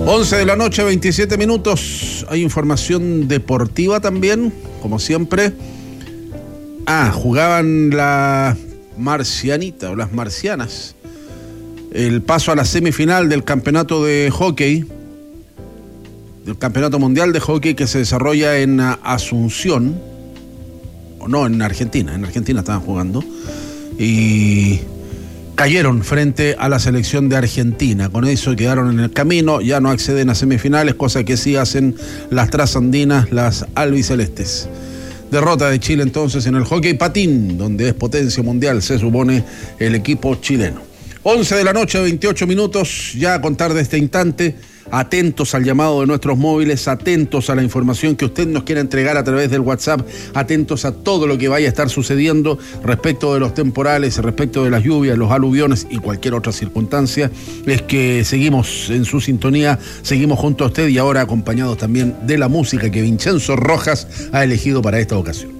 11 de la noche, 27 minutos. Hay información deportiva también, como siempre. Jugaban la marcianita o las marcianas. El paso a la semifinal del campeonato de hockey, del campeonato mundial de hockey que se desarrolla en Asunción, o no, en Argentina estaban jugando, y cayeron frente a la selección de Argentina. Con eso quedaron en el camino, ya no acceden a semifinales, cosa que sí hacen las trasandinas, las albicelestes. Derrota de Chile entonces en el hockey patín, donde es potencia mundial, se supone, el equipo chileno. 11 de la noche, 28 minutos, ya a contar de este instante. Atentos al llamado de nuestros móviles, atentos a la información que usted nos quiera entregar a través del WhatsApp, atentos a todo lo que vaya a estar sucediendo respecto de los temporales, respecto de las lluvias, los aluviones y cualquier otra circunstancia. Es que seguimos en su sintonía, seguimos junto a usted y ahora acompañados también de la música que Vincenzo Rojas ha elegido para esta ocasión.